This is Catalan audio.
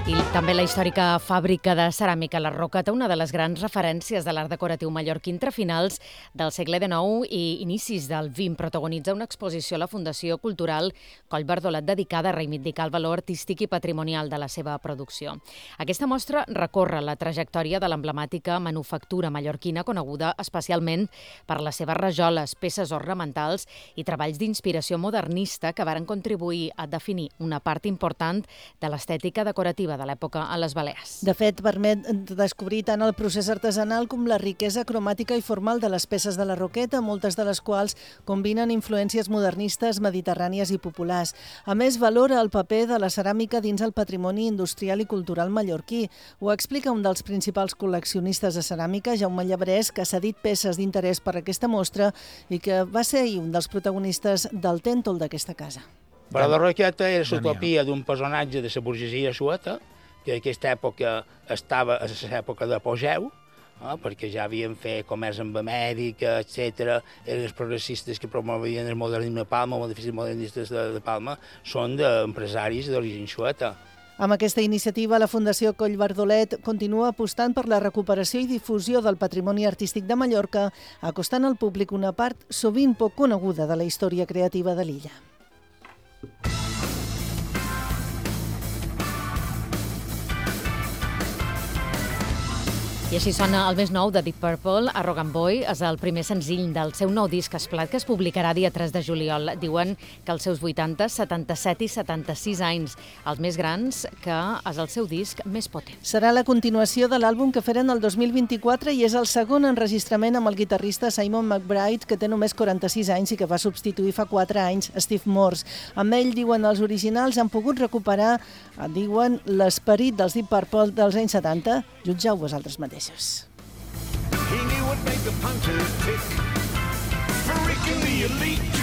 I també la històrica fàbrica de ceràmica La Roqueta, una de les grans referències de l'art decoratiu mallorquí entre finals del segle XIX i inicis del XX. Protagonitza una exposició a la Fundació Cultural Coll Bardolet dedicada a reivindicar el valor artístic i patrimonial de la seva producció. Aquesta mostra recorre la trajectòria de l'emblemàtica manufactura mallorquina, coneguda especialment per les seves rajoles, peces ornamentals i treballs d'inspiració modernista que varen contribuir a definir una part important de l'estètica decorativa de l'època a les Balears. De fet, permet descobrir tant el procés artesanal com la riquesa cromàtica i formal de les peces de la Roqueta, moltes de les quals combinen influències modernistes, mediterrànies i populars. A més, valora el paper de la ceràmica dins el patrimoni industrial i cultural mallorquí. Ho explica un dels principals col·leccionistes de ceràmica, Jaume Llabrès, que ha cedit peces d'interès per aquesta mostra i que va ser ahir un dels protagonistes del tèntol d'aquesta casa. Però la Roqueta era l'utopia d'un personatge de la burgesia sueca, que en aquesta època estava a l'època d'apogeu, perquè ja havien fet comerç amb Amèrica, etc. Eren els progressistes que promovien el modernisme de Palma, o edificis modernistes de Palma, són d'empresaris d'origen sueta. Amb aquesta iniciativa, la Fundació Coll Bardolet continua apostant per la recuperació i difusió del patrimoni artístic de Mallorca, acostant al públic una part sovint poc coneguda de la història creativa de l'illa. I així sona el més nou de Deep Purple, Arrogant Boy. És el primer senzill del seu nou disc Esplat, que es publicarà dia 3 de juliol. Diuen que els seus 80, 77 i 76 anys, els més grans, que és el seu disc més potent. Serà la continuació de l'àlbum que feren el 2024 i és el segon enregistrament amb el guitarrista Simon McBride, que té només 46 anys i que va substituir fa 4 anys Steve Morse. Amb ell, diuen, els originals han pogut recuperar, diuen, l'esperit dels Deep Purple dels anys 70. Jutgeu vosaltres mateixos. He knew what made the punches tick. Freaking the elite.